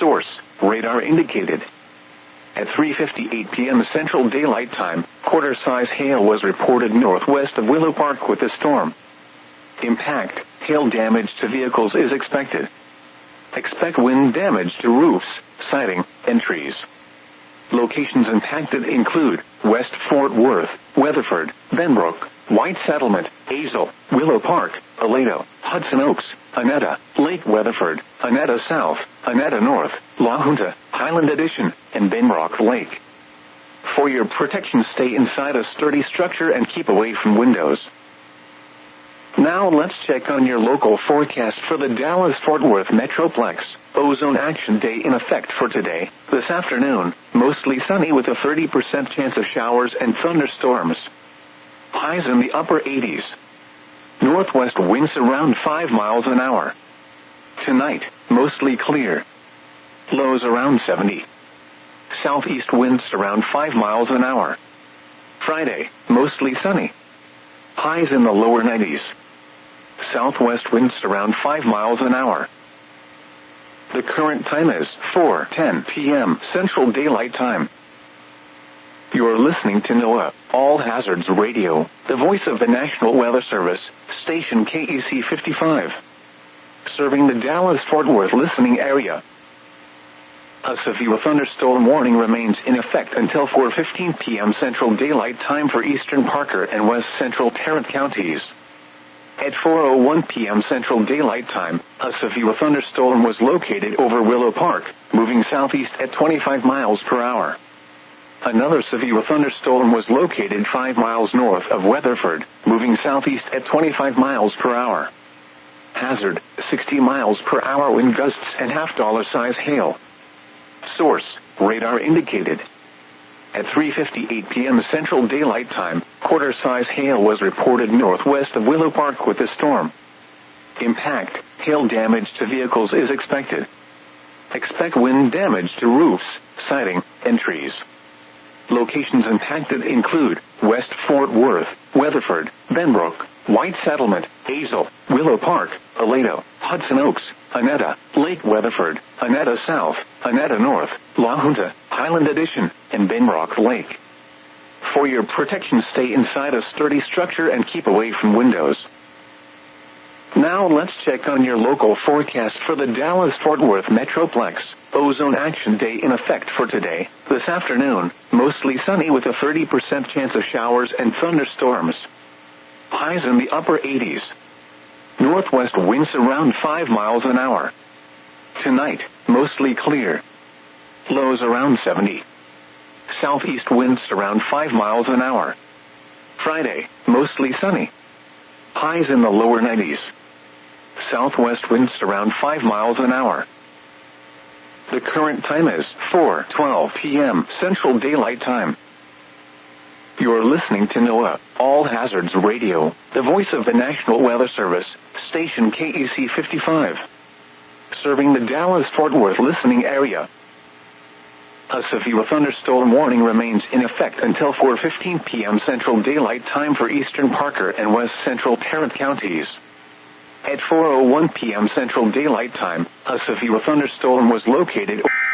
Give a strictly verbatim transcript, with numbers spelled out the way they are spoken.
Source, radar indicated. At three fifty-eight p.m. Central Daylight Time, quarter-size hail was reported northwest of Willow Park with the storm. Impact, hail damage to vehicles is expected. Expect wind damage to roofs, siding, and trees. Locations impacted include West Fort Worth, Weatherford, Benbrook, White Settlement, Azle, Willow Park, Aledo, Hudson Oaks, Anetta, Lake Weatherford, Anetta South, Anetta North, La Junta, Highland Addition, and Benbrook Lake. For your protection, stay inside a sturdy structure and keep away from windows. Now let's check on your local forecast for the Dallas-Fort Worth Metroplex. Ozone Action Day in effect for today. This afternoon, mostly sunny with a thirty percent chance of showers and thunderstorms. Highs in the upper eighties. Northwest winds around five miles an hour. Tonight, mostly clear. Lows around seventy. Southeast winds around five miles an hour. Friday, mostly sunny. Highs in the lower nineties. Southwest winds around five miles an hour. The current time is four ten p.m. Central Daylight Time. You're listening to NOAA, All Hazards Radio, the voice of the National Weather Service, station K E C fifty-five. Serving the Dallas-Fort Worth listening area. A severe thunderstorm warning remains in effect until four fifteen p.m. Central Daylight Time for eastern Parker and west central Tarrant counties. At four oh one p.m. Central Daylight Time, a severe thunderstorm was located over Willow Park, moving southeast at twenty-five miles per hour. Another severe thunderstorm was located five miles north of Weatherford, moving southeast at twenty-five miles per hour. Hazard, sixty miles per hour wind gusts and half-dollar size hail. Source, radar indicated. At three fifty-eight p.m. Central Daylight Time, quarter-size hail was reported northwest of Willow Park with the storm. Impact, hail damage to vehicles is expected. Expect wind damage to roofs, siding, and trees. Locations impacted include West Fort Worth, Weatherford, Benbrook, White Settlement, Azle, Willow Park, Aledo, Hudson Oaks, Anetta, Lake Weatherford, Anetta South, Anetta North, La Junta, Highland Addition, and Benbrook Lake. For your protection, stay inside a sturdy structure and keep away from windows. Now let's check on your local forecast for the Dallas-Fort Worth Metroplex. Ozone Action Day in effect for today. This afternoon, mostly sunny with a thirty percent chance of showers and thunderstorms. Highs in the upper eighties. Northwest winds around five miles an hour. Tonight, mostly clear. Lows around seventy. Southeast winds around five miles an hour. Friday, mostly sunny. Highs in the lower nineties. Southwest winds around five miles an hour. The current time is four twelve p.m. Central Daylight Time. You're listening to NOAA, All Hazards Radio, the voice of the National Weather Service, station K E C fifty-five. Serving the Dallas-Fort Worth listening area. A severe thunderstorm warning remains in effect until four fifteen p.m. Central Daylight Time for eastern Parker and west central Tarrant counties. At four oh one p.m. Central Daylight Time, a severe thunderstorm was located